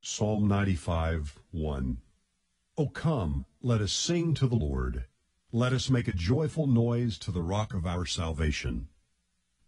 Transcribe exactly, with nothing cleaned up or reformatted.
Psalm ninety-five, one. O come, let us sing to the Lord. Let us make a joyful noise to the rock of our salvation.